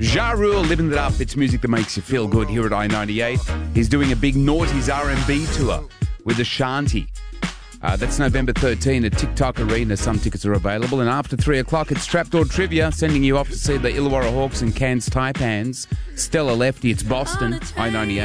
Ja Rule, living it up. It's music that makes you feel good here at I-98. He's doing a big Naughties R&B tour with Ashanti. That's November 13 at TikTok Arena. Some tickets are available. And after 3 o'clock, it's Trapdoor Trivia, sending you off to see the Illawarra Hawks and Cairns Taipans. Stella Lefty, it's Boston, I-98.